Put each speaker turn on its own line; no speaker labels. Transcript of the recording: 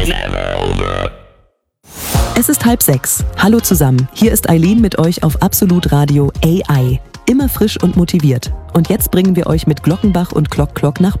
Es ist 5:30. Hallo zusammen, hier ist Eileen mit euch auf Absolut Radio AI. Immer frisch und motiviert. Und jetzt bringen wir euch mit Glockenbach und Klock Klock nach